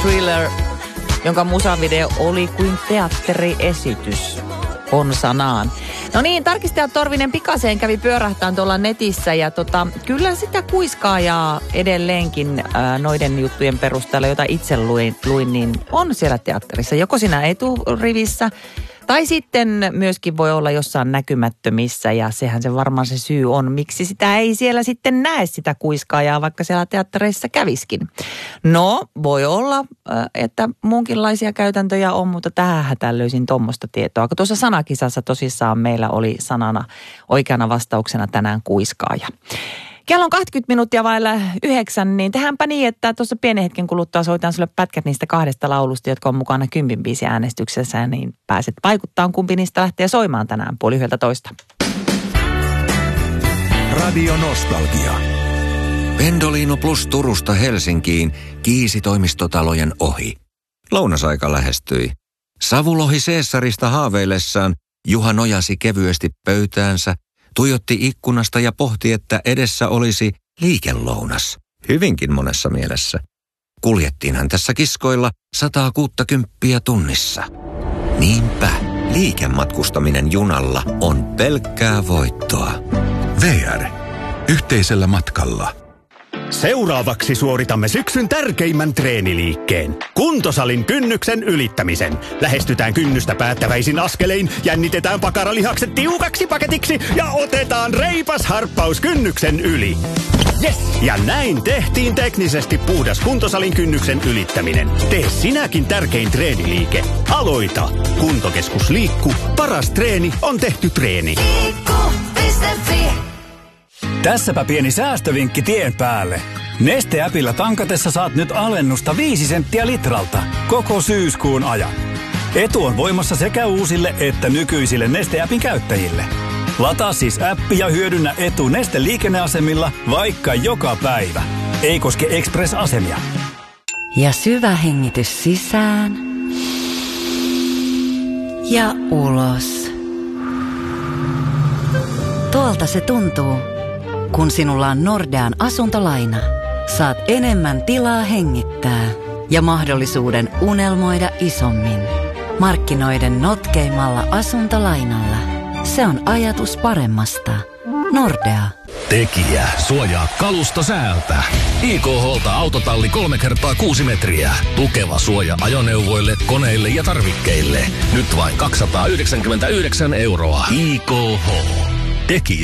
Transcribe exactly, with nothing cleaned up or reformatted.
Thriller, jonka musavideo oli kuin teatteriesitys konsanaan. No niin, tarkistaja Torvinen pikaseen kävi pyörähtään tuolla netissä ja tota, kyllä sitä kuiskaajaa edelleenkin ää, noiden juttujen perusteella, jota itse luin, luin, niin on siellä teatterissa. Joko siinä eturivissä tai sitten myöskin voi olla jossain näkymättömissä ja sehän se varmaan se syy on, miksi sitä ei siellä sitten näe sitä kuiskaajaa, vaikka siellä teattereissa käviskin. No, voi olla, että muunkinlaisia käytäntöjä on, mutta tähän hätään löysin tuommoista tietoa. Kun tuossa sanakisassa tosissaan meillä oli sanana oikeana vastauksena tänään kuiskaaja. Kello on kaksikymmentä minuuttia vailla yhdeksän, niin tehdäänpä niin, että tuossa pienen hetken kuluttua soitan sulle pätkät niistä kahdesta laulusta, jotka on mukana kympin biisin äänestyksessä, niin pääset vaikuttaa, kumpi niistä lähtee soimaan tänään puoli yhdeltä toista. Radio Nostalgia. Pendolino Plus Turusta Helsinkiin kiisi toimistotalojen ohi. Lounasaika lähestyi. Savulohi Seessarista haaveillessaan Juha nojasi kevyesti pöytäänsä, tuijotti ikkunasta ja pohti, että edessä olisi liikelounas. Hyvinkin monessa mielessä. Kuljettiinhan tässä kiskoilla sataa kuuttakymppiä tunnissa. Niinpä, liikematkustaminen junalla on pelkkää voittoa. V R. Yhteisellä matkalla. Seuraavaksi suoritamme syksyn tärkeimmän treeniliikkeen. Kuntosalin kynnyksen ylittämisen. Lähestytään kynnystä päättäväisin askelein, jännitetään pakaralihakset tiukaksi paketiksi ja otetaan reipas harppaus kynnyksen yli. Yes! Ja näin tehtiin teknisesti puhdas kuntosalin kynnyksen ylittäminen. Tee sinäkin tärkein treeniliike. Aloita! Kuntokeskus Liikku. Paras treeni on tehty treeni. Liikku piste fi. Tässäpä pieni säästövinkki tien päälle. Neste-äpillä tankatessa saat nyt alennusta viisi senttiä litralta koko syyskuun ajan. Etu on voimassa sekä uusille että nykyisille Neste-äpin käyttäjille. Lataa siis appi ja hyödynnä etu Neste-liikenneasemilla vaikka joka päivä. Ei koske Express-asemia. Ja syvä hengitys sisään ja ulos. Tuolta se tuntuu. Kun sinulla on Nordean asuntolaina, saat enemmän tilaa hengittää ja mahdollisuuden unelmoida isommin. Markkinoiden notkeimmalla asuntolainalla. Se on ajatus paremmasta. Nordea. Tekijä suojaa kalusto säältä. I K H:lta autotalli kolme kertaa kuusi metriä. Tukeva suoja ajoneuvoille, koneille ja tarvikkeille. Nyt vain kaksisataayhdeksänkymmentäyhdeksän euroa. I K H. Tekijä.